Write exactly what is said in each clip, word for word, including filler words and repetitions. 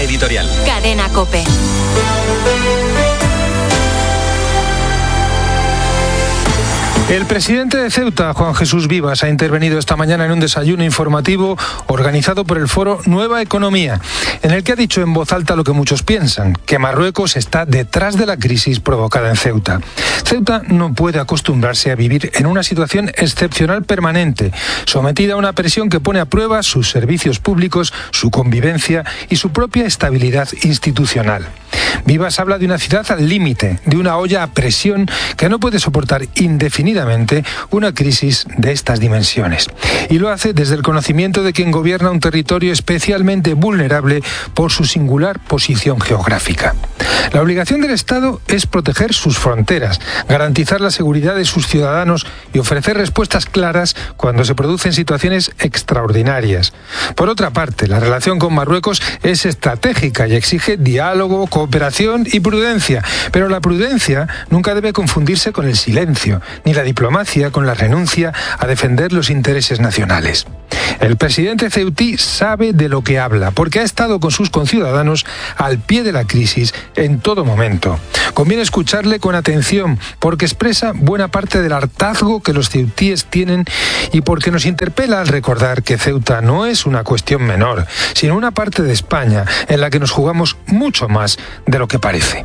editorial. Cadena COPE. El presidente de Ceuta, Juan Jesús Vivas, ha intervenido esta mañana en un desayuno informativo organizado por el foro Nueva Economía, en el que ha dicho en voz alta lo que muchos piensan, que Marruecos está detrás de la crisis provocada en Ceuta. Ceuta no puede acostumbrarse a vivir en una situación excepcional permanente, sometida a una presión que pone a prueba sus servicios públicos, su convivencia y su propia estabilidad institucional. Vivas habla de una ciudad al límite, de una olla a presión que no puede soportar indefinidamente una crisis de estas dimensiones. Y lo hace desde el conocimiento de quien gobierna un territorio especialmente vulnerable por su singular posición geográfica. La obligación del Estado es proteger sus fronteras, garantizar la seguridad de sus ciudadanos y ofrecer respuestas claras cuando se producen situaciones extraordinarias. Por otra parte, la relación con Marruecos es estratégica y exige diálogo, cooperación y prudencia, pero la prudencia nunca debe confundirse con el silencio, ni la diplomacia con la renuncia a defender los intereses nacionales. El presidente ceutí sabe de lo que habla, porque ha estado con sus conciudadanos al pie de la crisis en todo momento. Conviene escucharle con atención, porque expresa buena parte del hartazgo que los ceutíes tienen y porque nos interpela al recordar que Ceuta no es una cuestión menor, sino una parte de España en la que nos jugamos mucho más de lo que parece.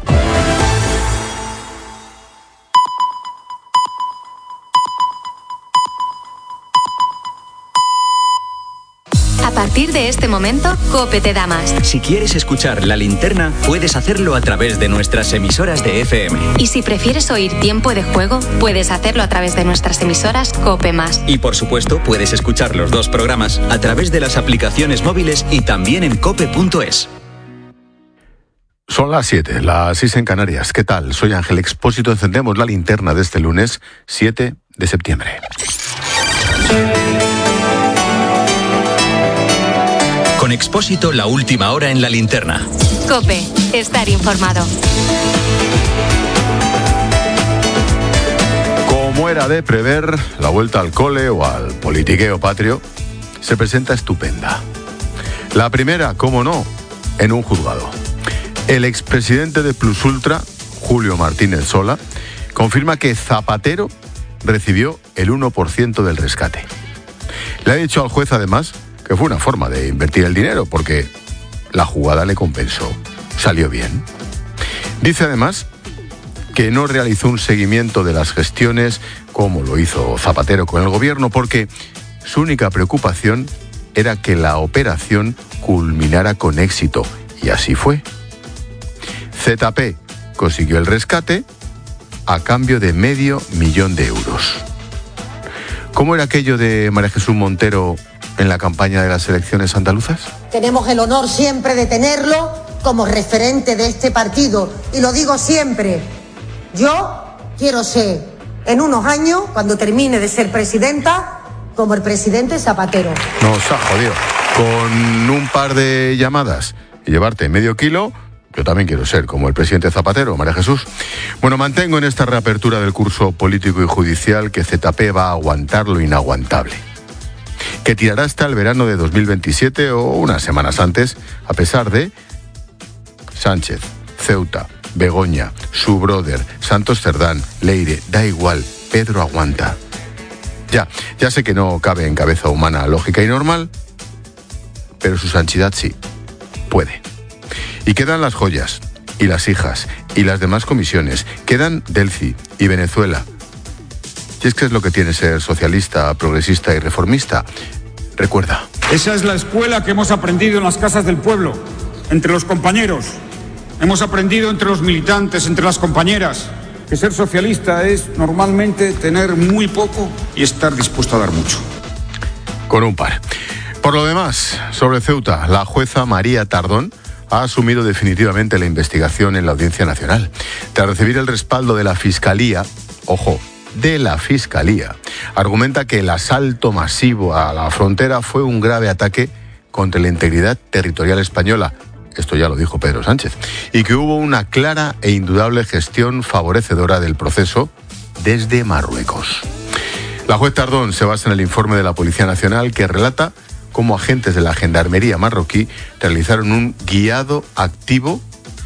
A partir de este momento, COPE te da más. Si quieres escuchar La Linterna, puedes hacerlo a través de nuestras emisoras de F M. Y si prefieres oír Tiempo de Juego, puedes hacerlo a través de nuestras emisoras COPE más. Y por supuesto, puedes escuchar los dos programas a través de las aplicaciones móviles y también en cope punto es. Son las siete, las seis en Canarias. ¿Qué tal? Soy Ángel Expósito. Encendemos la linterna de este lunes siete de septiembre. Con Expósito, la última hora en La Linterna. COPE, estar informado. Como era de prever, la vuelta al cole o al politiqueo patrio se presenta estupenda. La primera, cómo no, en un juzgado. El expresidente de Plus Ultra, Julio Martínez Sola, confirma que Zapatero recibió el uno por ciento del rescate. Le ha dicho al juez, además, que fue una forma de invertir el dinero, porque la jugada le compensó. Salió bien. Dice además que no realizó un seguimiento de las gestiones como lo hizo Zapatero con el gobierno, porque su única preocupación era que la operación culminara con éxito, y así fue. Z P consiguió el rescate a cambio de medio millón de euros. ¿Cómo era aquello de María Jesús Montero en la campaña de las elecciones andaluzas? Tenemos el honor siempre de tenerlo como referente de este partido. Y lo digo siempre, yo quiero ser, en unos años, cuando termine de ser presidenta, como el presidente Zapatero. Nos ha jodido. Con un par de llamadas y llevarte medio kilo, yo también quiero ser como el presidente Zapatero, María Jesús. Bueno, mantengo en esta reapertura del curso político y judicial que Z P va a aguantar lo inaguantable, que tirará hasta el verano de dos mil veintisiete o unas semanas antes, a pesar de Sánchez, Ceuta, Begoña, su brother, Santos Cerdán, Leire, da igual, Pedro aguanta. Ya, ya sé que no cabe en cabeza humana lógica y normal, pero su santidad sí, puede. Y quedan las joyas, y las hijas, y las demás comisiones, quedan Delci y Venezuela. Y es que es lo que tiene ser socialista, progresista y reformista. Recuerda. Esa es la escuela que hemos aprendido en las casas del pueblo, entre los compañeros. Hemos aprendido entre los militantes, entre las compañeras, que ser socialista es normalmente tener muy poco y estar dispuesto a dar mucho. Con un par. Por lo demás, sobre Ceuta, la jueza María Tardón ha asumido definitivamente la investigación en la Audiencia Nacional. Tras recibir el respaldo de la Fiscalía, ojo, de la Fiscalía, argumenta que el asalto masivo a la frontera fue un grave ataque contra la integridad territorial española. Esto ya lo dijo Pedro Sánchez. Y que hubo una clara e indudable gestión favorecedora del proceso desde Marruecos. La juez Tardón se basa en el informe de la Policía Nacional que relata cómo agentes de la gendarmería marroquí realizaron un guiado activo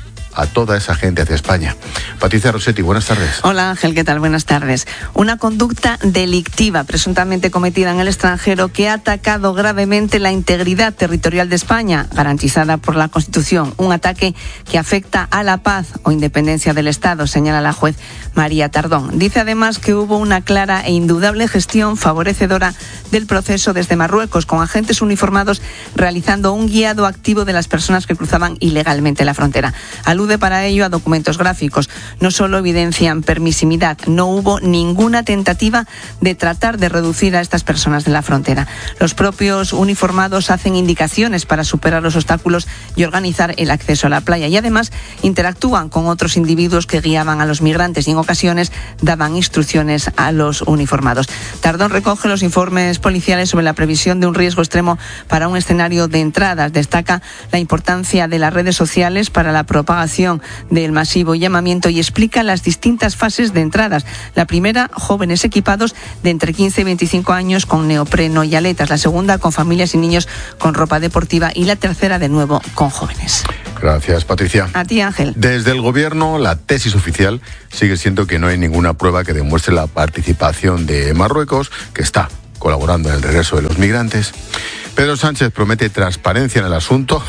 a toda esa gente hacia España. Patricia Rossetti, buenas tardes. Hola Ángel, ¿qué tal? Buenas tardes. Una conducta delictiva presuntamente cometida en el extranjero que ha atacado gravemente la integridad territorial de España, garantizada por la Constitución. Un ataque que afecta a la paz o independencia del Estado, señala la juez María Tardón. Dice además que hubo una clara e indudable gestión favorecedora del proceso desde Marruecos, con agentes uniformados realizando un guiado activo de las personas que cruzaban ilegalmente la frontera. Alude para ello a documentos gráficos. No solo evidencian permisividad, no hubo ninguna tentativa de tratar de reducir a estas personas de la frontera. Los propios uniformados hacen indicaciones para superar los obstáculos y organizar el acceso a la playa, y además interactúan con otros individuos que guiaban a los migrantes y en ocasiones daban instrucciones a los uniformados. Tardón recoge los informes policiales sobre la previsión de un riesgo extremo para un escenario de entradas. Destaca la importancia de las redes sociales para la propagación del masivo llamamiento y explica las distintas fases de entradas. La primera, jóvenes equipados de entre quince y veinticinco años con neopreno y aletas. La segunda, con familias y niños con ropa deportiva. Y la tercera, de nuevo, con jóvenes. Gracias, Patricia. A ti, Ángel. Desde el Gobierno, la tesis oficial sigue siendo que no hay ninguna prueba que demuestre la participación de Marruecos, que está colaborando en el regreso de los migrantes. Pedro Sánchez promete transparencia en el asunto.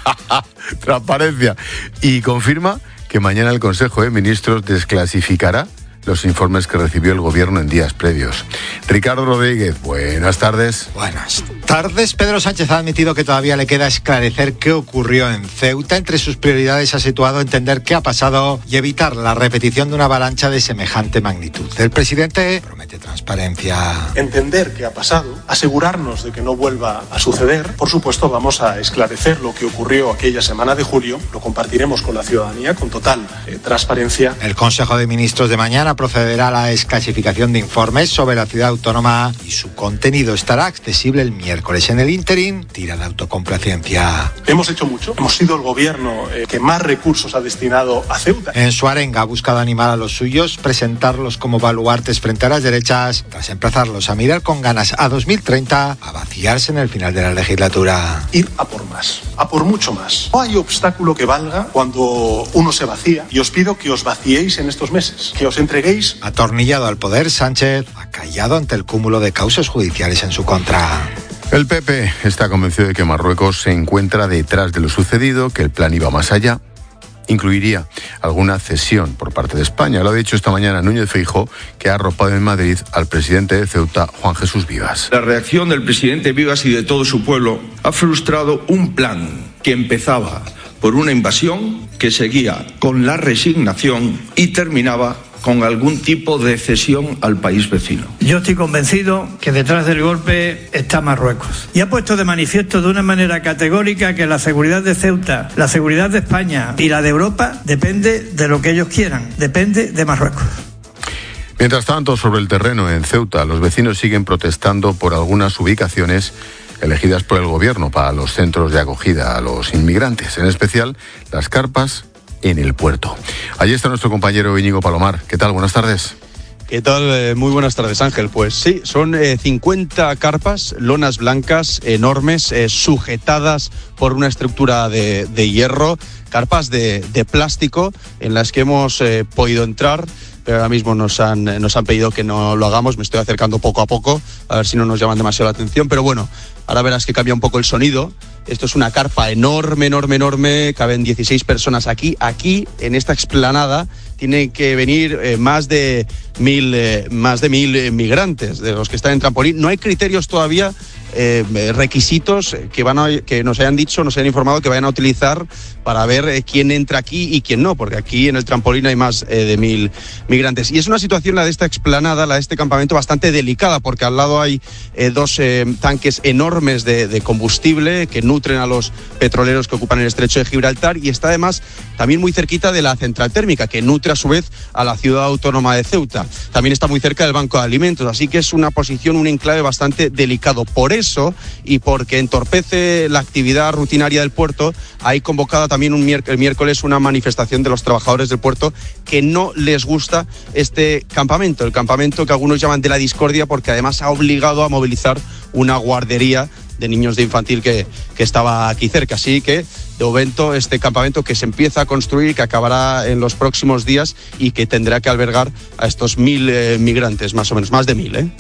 Transparencia. Y confirma que mañana el Consejo de Ministros desclasificará los informes que recibió el Gobierno en días previos. Ricardo Rodríguez, buenas tardes. Buenas tardes. Pedro Sánchez ha admitido que todavía le queda esclarecer qué ocurrió en Ceuta. Entre sus prioridades ha situado entender qué ha pasado y evitar la repetición de una avalancha de semejante magnitud. El presidente promete transparencia. Entender qué ha pasado, asegurarnos de que no vuelva a suceder. Por supuesto, vamos a esclarecer lo que ocurrió aquella semana de julio. Lo compartiremos con la ciudadanía con total eh, transparencia. El Consejo de Ministros de mañana procederá a la desclasificación de informes sobre la ciudad autónoma y su contenido estará accesible el miércoles. En el ínterin, tira de autocomplacencia. Hemos hecho mucho. Hemos sido el gobierno eh, que más recursos ha destinado a Ceuta. En su arenga ha buscado animar a los suyos, presentarlos como baluartes frente a las derechas, tras emplazarlos a mirar con ganas a dos mil treinta, a vaciarse en el final de la legislatura. Ir a por más, a por mucho más. No hay obstáculo que valga cuando uno se vacía, y os pido que os vaciéis en estos meses, que os entreguéis. Atornillado al poder, Sánchez ha callado ante el cúmulo de causas judiciales en su contra. El P P está convencido de que Marruecos se encuentra detrás de lo sucedido, que el plan iba más allá. Incluiría alguna cesión por parte de España. Lo ha dicho esta mañana Núñez Feijóo, que ha arropado en Madrid al presidente de Ceuta, Juan Jesús Vivas. La reacción del presidente Vivas y de todo su pueblo ha frustrado un plan que empezaba por una invasión, que seguía con la resignación y terminaba con algún tipo de cesión al país vecino. Yo estoy convencido que detrás del golpe está Marruecos. Y ha puesto de manifiesto de una manera categórica que la seguridad de Ceuta, la seguridad de España y la de Europa depende de lo que ellos quieran, depende de Marruecos. Mientras tanto, sobre el terreno en Ceuta, los vecinos siguen protestando por algunas ubicaciones elegidas por el gobierno para los centros de acogida a los inmigrantes, en especial las carpas en el puerto. Allí está nuestro compañero Íñigo Palomar. ¿Qué tal? Buenas tardes. ¿Qué tal? Eh, muy buenas tardes, Ángel. Pues sí, son eh, cincuenta carpas, lonas blancas, enormes, eh, sujetadas por una estructura de, de hierro, carpas de, de plástico en las que hemos eh, podido entrar. Pero ahora mismo nos han, nos han pedido que no lo hagamos. Me estoy acercando poco a poco, a ver si no nos llaman demasiado la atención. Pero bueno, ahora verás que cambia un poco el sonido. Esto es una carpa enorme, enorme, enorme. Caben dieciséis personas aquí. Aquí, en esta explanada, tienen que venir eh, más de mil, eh, más de mil eh, migrantes, de los que están en trampolín. No hay criterios todavía, eh, requisitos que, van a, que nos hayan dicho, nos hayan informado que vayan a utilizar para ver eh, quién entra aquí y quién no, porque aquí en el trampolín hay más eh, de mil migrantes. Y es una situación, la de esta explanada, la de este campamento, bastante delicada, porque al lado hay eh, dos eh, tanques enormes de, de combustible que nutren a los petroleros que ocupan el estrecho de Gibraltar, y está además también muy cerquita de la central térmica, que nutre a su vez a la ciudad autónoma de Ceuta. También está muy cerca del Banco de Alimentos, así que es una posición, un enclave bastante delicado. Por eso, y porque entorpece la actividad rutinaria del puerto, hay convocada también un miérc- el miércoles una manifestación de los trabajadores del puerto que no les gusta este campamento, el campamento que algunos llaman de la discordia, porque además ha obligado a movilizar una guardería de niños de infantil que, que estaba aquí cerca. Así que, de momento, este campamento que se empieza a construir, que acabará en los próximos días y que tendrá que albergar a estos mil eh, migrantes, más o menos, más de mil, ¿eh?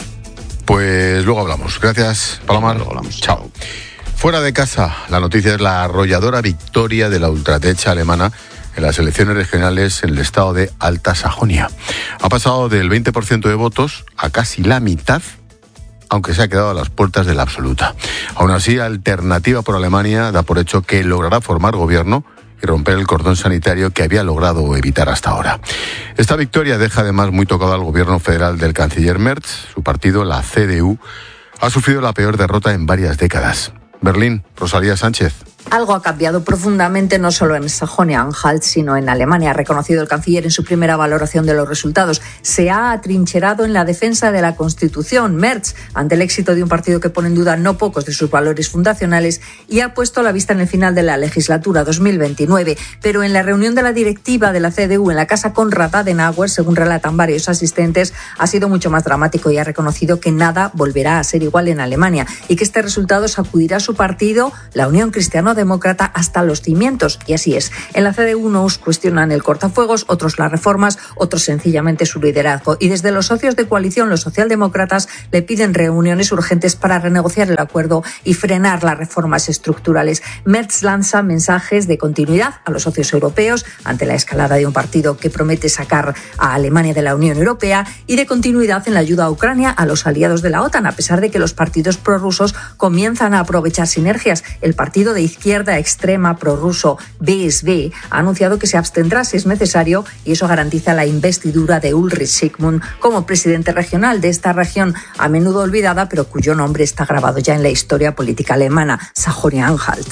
Pues luego hablamos. Gracias, Palomar. Luego hablamos. Chao. Fuera de casa, la noticia es la arrolladora victoria de la ultraderecha alemana en las elecciones regionales en el estado de Alta Sajonia. Ha pasado del veinte por ciento de votos a casi la mitad, aunque se ha quedado a las puertas de la absoluta. Aún así, Alternativa por Alemania da por hecho que logrará formar gobierno y romper el cordón sanitario que había logrado evitar hasta ahora. Esta victoria deja además muy tocado al gobierno federal del canciller Merz. Su partido, la C D U, ha sufrido la peor derrota en varias décadas. Berlín, Rosalía Sánchez. Algo ha cambiado profundamente no solo en Sajonia-Anhalt, sino en Alemania, ha reconocido el canciller en su primera valoración de los resultados. Se ha atrincherado en la defensa de la Constitución, Merz, ante el éxito de un partido que pone en duda no pocos de sus valores fundacionales, y ha puesto la vista en el final de la legislatura dos mil veintinueve. Pero en la reunión de la directiva de la C D U en la Casa Konrad Adenauer, según relatan varios asistentes, ha sido mucho más dramático y ha reconocido que nada volverá a ser igual en Alemania y que este resultado sacudirá a su partido, la Unión Cristiano Demócrata, hasta los cimientos. Y así es. En la C D U unos cuestionan el cortafuegos, otros las reformas, otros sencillamente su liderazgo. Y desde los socios de coalición, los socialdemócratas, le piden reuniones urgentes para renegociar el acuerdo y frenar las reformas estructurales. Merz lanza mensajes de continuidad a los socios europeos ante la escalada de un partido que promete sacar a Alemania de la Unión Europea y de continuidad en la ayuda a Ucrania a los aliados de la OTAN, a pesar de que los partidos prorrusos comienzan a aprovechar sinergias. El partido de izquierda extrema prorruso B S B ha anunciado que se abstendrá si es necesario y eso garantiza la investidura de Ulrich Sigmund como presidente regional de esta región a menudo olvidada, pero cuyo nombre está grabado ya en la historia política alemana, Sajonia-Anhalt.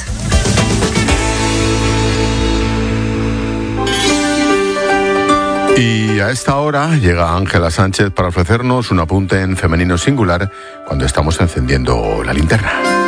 Y a esta hora llega Ángela Sánchez para ofrecernos un apunte en femenino singular cuando estamos encendiendo la linterna.